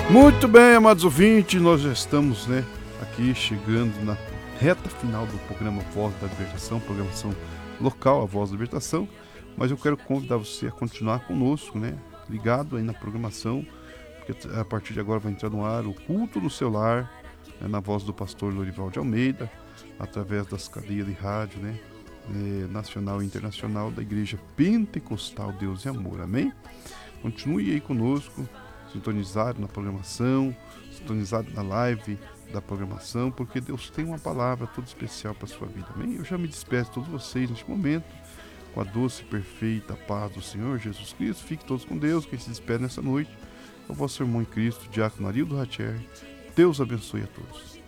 Muito bem, amados ouvintes, nós já estamos, aqui chegando na reta final do programa Voz da Libertação, programação local, a Voz da Libertação, mas eu quero convidar você a continuar conosco, ligado aí na programação, porque a partir de agora vai entrar no ar o Culto no Seu Lar, na voz do pastor Lorival de Almeida, através das cadeias de rádio, nacional e internacional da Igreja Pentecostal Deus e Amor, amém? Continue aí conosco, sintonizado na programação, sintonizado na live da programação, porque Deus tem uma palavra toda especial para a sua vida, amém? Eu já me despeço de todos vocês neste momento, com a doce e perfeita paz do Senhor Jesus Cristo. Fiquem todos com Deus. Quem se despede nessa noite é o vosso irmão em Cristo, Diácono Arildo Ratcher. Deus abençoe a todos.